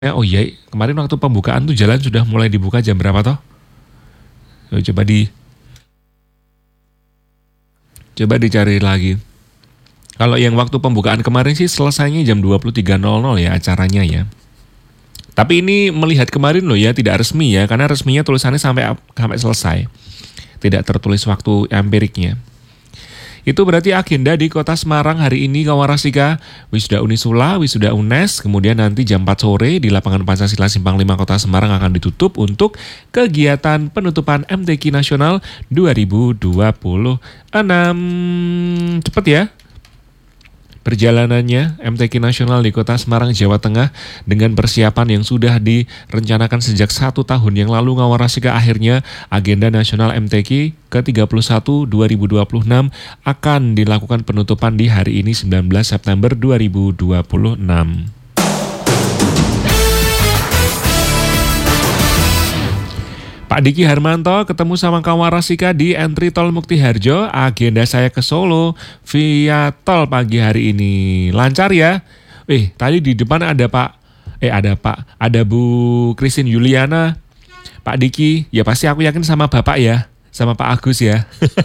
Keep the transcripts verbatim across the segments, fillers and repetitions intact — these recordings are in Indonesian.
Eh, oh iya, kemarin waktu pembukaan tuh jalan sudah mulai dibuka jam berapa toh? Yo, coba di coba dicari lagi. Kalau yang waktu pembukaan kemarin sih selesainya jam dua puluh tiga nol nol ya acaranya ya. Tapi ini melihat kemarin loh ya, tidak resmi ya, karena resminya tulisannya sampai sampai selesai. Tidak tertulis waktu empiriknya. Itu berarti agenda di Kota Semarang hari ini kawan Rasika, Wisuda Unisula, Wisuda UNES, kemudian nanti jam empat sore di lapangan Pancasila Simpang lima Kota Semarang akan ditutup untuk kegiatan penutupan M T Q Nasional dua ribu dua puluh enam. Cepet ya perjalanannya M T Q Nasional di Kota Semarang, Jawa Tengah dengan persiapan yang sudah direncanakan sejak satu tahun yang lalu Ngawarasika. Akhirnya agenda nasional M T Q ke tiga puluh satu dua ribu dua puluh enam akan dilakukan penutupan di hari ini sembilan belas September dua ribu dua puluh enam. Pak Diki Harmanto ketemu sama kawan Rasika di entry tol Mukti Harjo. Agenda saya ke Solo via tol pagi hari ini. Lancar ya? Eh, tadi di depan ada Pak, eh ada Pak, ada Bu Christine Yuliana. Pak Diki, ya pasti aku yakin sama Bapak ya, sama Pak Agus ya.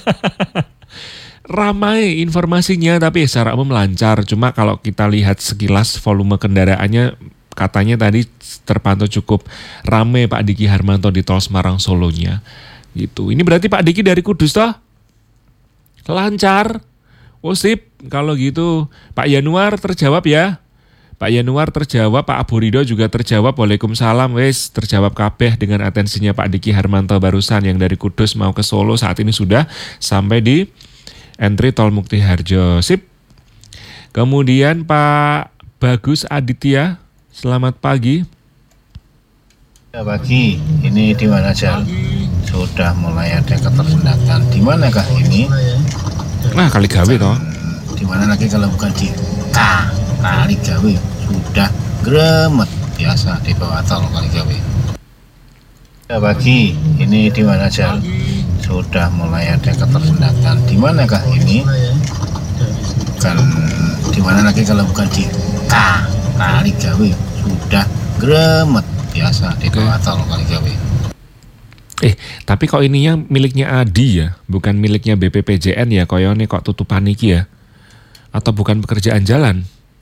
Ramai informasinya tapi secara umum lancar. Cuma kalau kita lihat sekilas volume kendaraannya, katanya tadi terpantau cukup rame Pak Diki Harmanto di tol Semarang Solonya. Gitu. Ini berarti Pak Diki dari Kudus toh? Lancar. Oh sip, kalau gitu Pak Yanuar terjawab ya. Pak Yanuar terjawab, Pak Abu Ridho juga terjawab. Waalaikumsalam, wes terjawab kabeh dengan atensinya Pak Diki Harmanto barusan yang dari Kudus mau ke Solo saat ini sudah sampai di entry tol Mukti Harjo. Sip. Kemudian Pak Bagus Aditya, selamat pagi. Ya, pagi, ini di mana aja? Sudah mulai ada ketersendakan. Di manakah ini? Nah, kali gawe toh. Di mana lagi kalau bukan di K, kali gawe. Sudah gremet biasa di bawah tol kali gawe. Ya, pagi, ini di mana aja? Sudah mulai ada ketersendakan. Di manakah ini? Bukan di mana lagi kalau bukan di K, kali gawe. Sudah gremet biasa di bawah tol kali gawe. Eh, tapi kok ininya miliknya Adi ya, bukan miliknya B P P J N ya, koyone kok tutupan iki ya? Atau bukan pekerjaan jalan?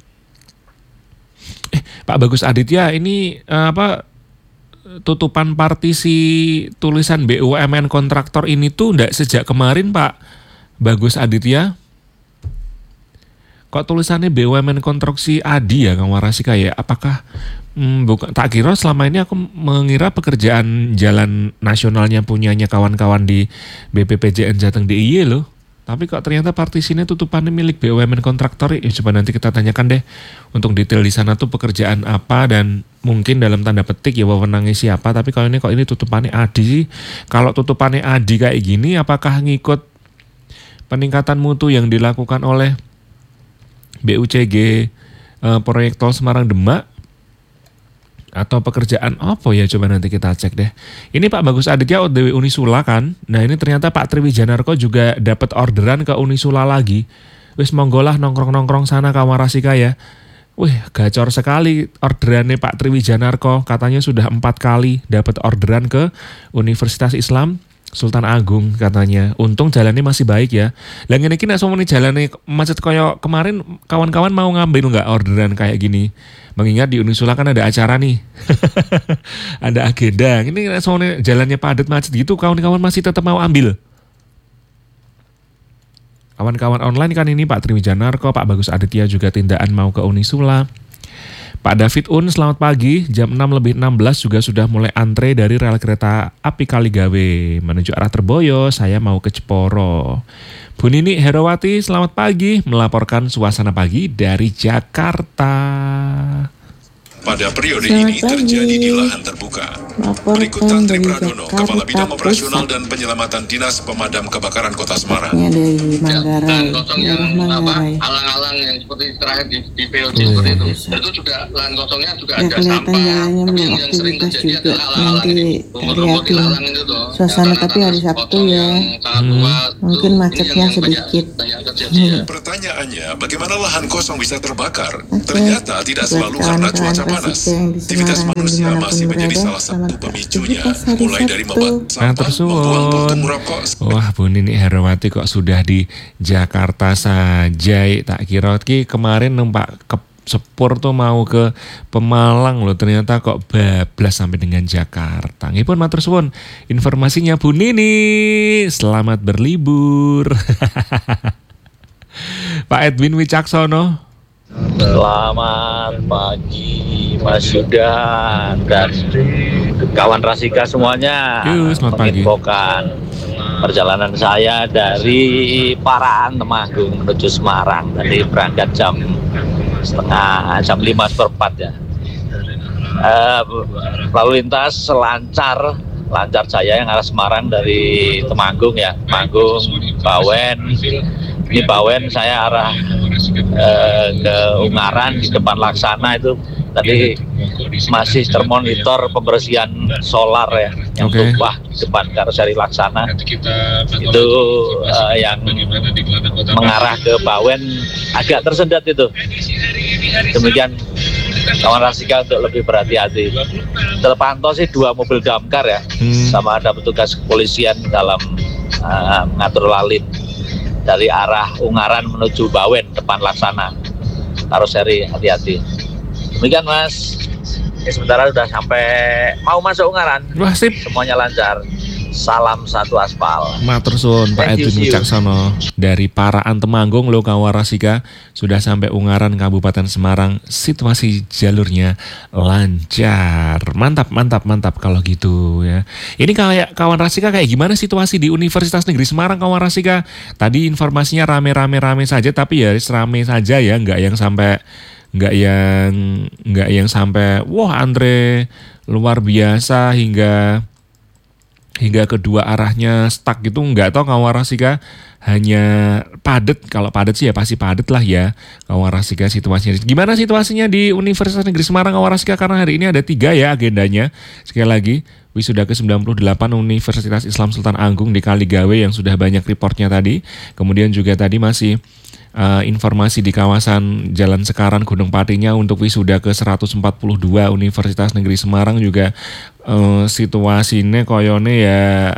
Eh, Pak Bagus Aditya, ini eh, apa tutupan partisi tulisan B U M N kontraktor ini tuh ndak sejak kemarin Pak Bagus Aditya? Kok tulisannya B U M N konstruksi Adi ya, Kang Warasika ya? Apakah Hmm, bukan, tak kira selama ini aku mengira pekerjaan jalan nasionalnya punyanya kawan-kawan di B P P J N Jateng D I Y loh. Tapi kok ternyata partisinya tutupannya milik B U M N kontraktor. Ya coba nanti kita tanyakan deh untuk detail di sana tuh pekerjaan apa dan mungkin dalam tanda petik ya wewenangnya siapa. Tapi kalau ini kok ini tutupannya Adi sih. Kalau tutupannya Adi kayak gini, apakah ngikut peningkatan mutu yang dilakukan oleh B U C G eh, proyek tol Semarang Demak? Atau pekerjaan apa ya, coba nanti kita cek deh. Ini Pak Bagus Aditya O D W Unisula kan. Nah ini ternyata Pak Triwijanarko juga dapat orderan ke Unisula lagi. Wis monggolah nongkrong-nongkrong sana kawan Rasika ya. Wih gacor sekali orderannya Pak Triwijanarko. Katanya sudah empat kali dapat orderan ke Universitas Islam Sultan Agung katanya. Untung jalannya masih baik ya. Lah ngene iki nek somone jalannya macet koyo kemarin, kawan-kawan mau ngambil nggak orderan kayak gini? Mengingat di Unisula kan ada acara nih. Ada agenda. Ini nek somone jalannya padat macet gitu, kawan-kawan masih tetap mau ambil. Kawan-kawan online kan ini Pak Triwijanarko, Pak Bagus Aditya juga tindakan mau ke Unisula. Pak David Un, selamat pagi. Jam enam lebih enam belas juga sudah mulai antre dari rel kereta api Kaligawe menuju arah Terboyo. Saya mau ke Jeporo. Bu Nini Herawati, selamat pagi. Melaporkan suasana pagi dari Jakarta. Pada periode Selamat ini pagi. terjadi di lahan terbuka. Berikut Laporkan Tantri dari Pradono, Kepala Jakarta Bidang Operasional Pusat. dan Penyelamatan Dinas Pemadam Kebakaran Kota Semarang. Ini dari Manggarai, lahan kosong yang daerah apa Manggarai. alang-alang yang seperti terakhir di, di P L C Oh, seperti itu. bisa. Itu juga lahan kosongnya juga Ya ada kelihatan sampah. jalannya Tapi belum yang sering aktivitas terjadi juga. adalah alang-alang Nanti ini. Rumput-rumput di liatin lalang itu tuh. suasana, Ya, tapi tanah-tanah hari Sabtu kosong ya. yang sangat Hmm. tua, Mungkin itu macetnya ini yang banyak- sedikit. banyak terjadi ya. Pertanyaannya, bagaimana lahan kosong bisa terbakar? Oke, Ternyata tidak buat selalu karena cuaca kawan-kawan panas, yang di aktivitas Semarang dan manusia dimanapun masih menjadi berada, salah satu selamat pemicunya, beraktivitas hari mulai dari Sabtu. membuat sampah, Matur membuang puntung suwun. rokok. Wah, Bu Nini Herawati kok sudah di Jakarta saja. Tak kira ki kemarin numpak ke sepur tuh mau ke Pemalang loh, ternyata kok bablas sampai dengan Jakarta. Ngipun matur suwun informasinya Bu Nini. Selamat berlibur. Pak Edwin Wicaksono. Selamat pagi Mas Yuda dan kawan Rasika semuanya. Yuk, selamat pagi. Menginfokan perjalanan saya dari Paraan Temanggung menuju Semarang. Tadi berangkat jam setengah jam lima seperempat ya. Uh, lalu lintas lancar, lancar saya yang arah Semarang dari Temanggung ya, Temanggung, Bawen. Ini Bawen saya arah uh, ke Ungaran di depan Laksana itu tadi masih termonitor pembersihan solar ya yang Oke. tumpah di depan karoseri Laksana itu uh, yang mengarah ke Bawen agak tersendat itu. Demikian kawan Rasika untuk lebih berhati-hati. Terpantau sih dua mobil damkar ya, Hmm. sama ada petugas kepolisian dalam uh, mengatur lalin dari arah Ungaran menuju Bawen depan Laksana. Karoseri hati-hati. Demikian Mas. Ini sementara sudah sampai mau masuk Ungaran. Wah, sip. Semuanya lancar. Salam satu aspal. Matur suwun Pak Thank you, Edwin see you. Wicaksono dari Paraan Temanggung lo Kawarasika sudah sampai Ungaran Kabupaten Semarang. Situasi jalurnya lancar. Mantap, mantap, mantap kalau gitu ya. Ini kayak kawan Rasika kayak gimana situasi di Universitas Negeri Semarang kawan Rasika? Tadi informasinya rame-rame-rame saja tapi ya rame saja ya, nggak yang sampai nggak yang nggak yang sampai wah antre luar biasa hingga hingga kedua arahnya stuck gitu, nggak tahu Kawarasika, hanya padat. Kalau padat sih ya pasti padat lah ya Kawarasika situasinya. Gimana situasinya di Universitas Negeri Semarang Kawarasika, karena hari ini ada tiga ya agendanya. Sekali lagi wisuda ke sembilan puluh delapan Universitas Islam Sultan Agung di Kaligawe yang sudah banyak reportnya tadi. Kemudian juga tadi masih uh, informasi di kawasan Jalan Sekaran Gunung Patinya untuk wisuda ke seratus empat puluh dua Universitas Negeri Semarang juga uh, situasinya koyone ya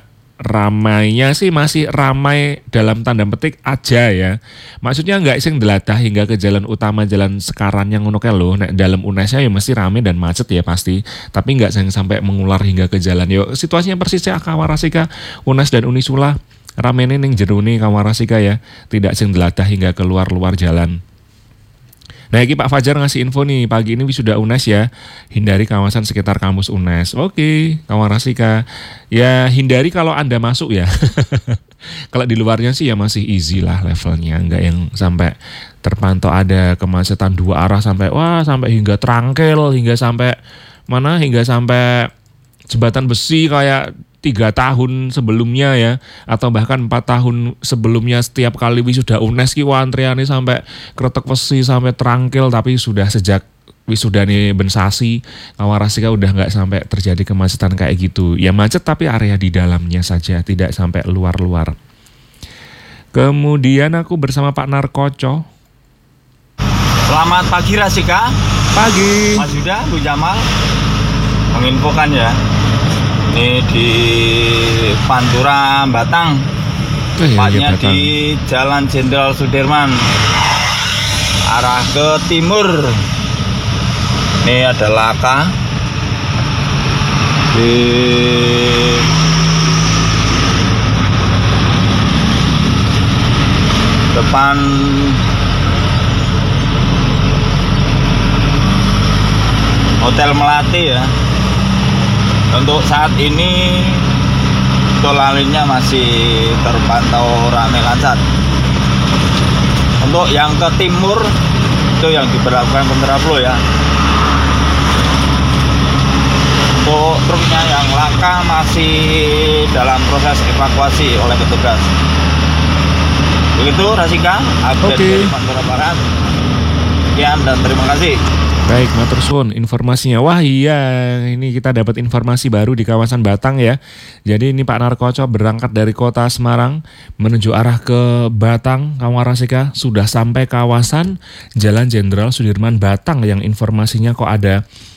ramainya sih masih ramai dalam tanda petik aja ya. Maksudnya nggak sing delatah hingga ke jalan utama Jalan Sekaran yang ngono kae lho. Nek dalam U N E S-nya ya mesti ramai dan macet ya pasti. Tapi nggak sing sampai mengular hingga ke jalan. Yo situasinya persis ya Kawarasika, U N E S dan Unisula ramene ning jero ne Kawarasika ya. Tidak sing delatah hingga keluar-luar jalan. Nah, ini Pak Fajar ngasih info nih, pagi ini wisuda U N E S ya, hindari kawasan sekitar kampus U N E S. Oke, kawan Rasika, ya hindari kalau Anda masuk ya. Kalau di luarnya sih ya masih easy lah levelnya, nggak yang sampai terpantau ada kemacetan dua arah sampai wah sampai hingga Trangkel, hingga sampai mana, hingga sampai jembatan besi kayak tiga tahun sebelumnya ya, atau bahkan empat tahun sebelumnya setiap kali wisuda U N E S ki antriannya sampai Kretek Besi sampai Trangkel, tapi sudah sejak wisuda nih Bensasi Kawarasika udah nggak sampai terjadi kemacetan kayak gitu. Ya macet tapi area di dalamnya saja, tidak sampai luar-luar. Kemudian aku bersama Pak Narkoco. Selamat pagi Rasika, Pagi. Mas Yuda, Bu Jamal menginfokan ya. Ini di Pantura Batang, Oh, iya, tepatnya iya, di Jalan Jenderal Sudirman, arah ke timur. Ini ada laka di depan Hotel Melati ya. Untuk saat ini tol lalinnya masih terpantau ramai lancar. Untuk yang ke timur itu yang diberlakukan kontraflow ya. Untuk truknya yang laka masih dalam proses evakuasi oleh petugas. Begitu Rasika, update Oke. dari Pantura Barat. Sekian dan terima kasih. Baik, matur suwun informasinya. Wah iya, ini kita dapat informasi baru di kawasan Batang ya. Jadi ini Pak Narkoco berangkat dari kota Semarang menuju arah ke Batang, Kawarasika, sudah sampai kawasan Jalan Jenderal Sudirman Batang yang informasinya kok ada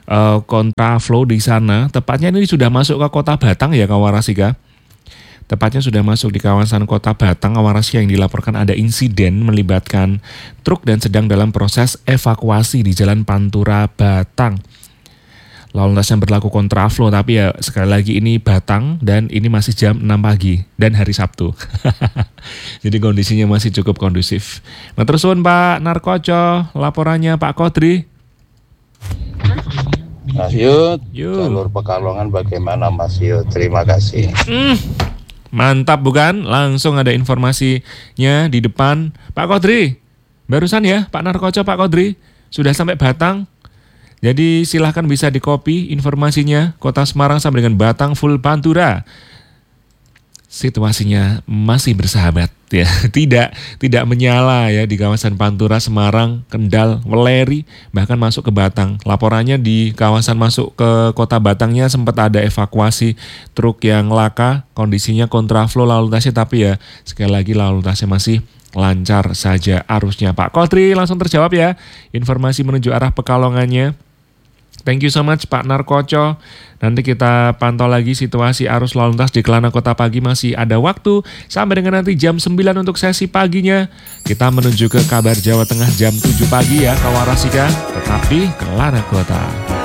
uh, kontraflow di sana. Tepatnya ini sudah masuk ke kota Batang ya Kawarasika. Tepatnya sudah masuk di kawasan kota Batang, Kawarasika, yang dilaporkan ada insiden melibatkan truk dan sedang dalam proses evakuasi di Jalan Pantura Batang. Lalu lintas yang berlaku kontraflow, tapi ya sekali lagi ini Batang dan ini masih jam enam pagi dan hari Sabtu. Jadi kondisinya masih cukup kondusif. Nah terus Pak Narkoco, laporannya Pak Kodri. Mas Yud, Yud. jalur Pekalongan bagaimana Mas Yud? Terima kasih. Hmm, mantap bukan? Langsung ada informasinya di depan Pak Kodri. Barusan ya Pak Narkoco, Pak Kodri sudah sampai Batang. Jadi silahkan bisa di-copy informasinya. Kota Semarang sampai dengan Batang full Pantura. Situasinya masih bersahabat ya. Tidak tidak menyala ya di kawasan Pantura, Semarang, Kendal, Weleri, bahkan masuk ke Batang. Laporannya di kawasan masuk ke kota Batangnya sempat ada evakuasi truk yang laka, kondisinya kontraflow lalu lintasnya, tapi ya sekali lagi lalu lintasnya masih lancar saja arusnya. Pak Kodri langsung terjawab ya. Informasi menuju arah Pekalongannya. Thank you so much Pak Narkoco. Nanti kita pantau lagi situasi arus lalu lintas di Kelana Kota pagi. Masih ada waktu sampai dengan nanti jam sembilan untuk sesi paginya. Kita menuju ke kabar Jawa Tengah jam tujuh pagi ya Kawarasika. Tetap di Kelana Kota.